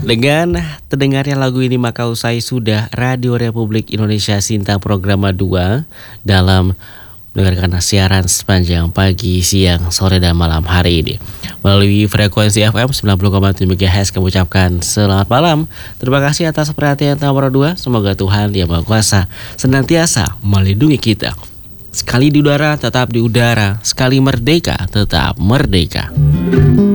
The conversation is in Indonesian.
Dengan terdengarnya lagu ini maka usai sudah Radio Republik Indonesia Sinta Programa 2 dalam mendengarkan siaran sepanjang pagi, siang, sore, dan malam hari ini. Melalui frekuensi FM 90,7 MHz kami ucapkan selamat malam. Terima kasih atas perhatian nomor 2. Semoga Tuhan Yang Maha Kuasa senantiasa melindungi kita. Sekali di udara tetap di udara, sekali merdeka tetap merdeka.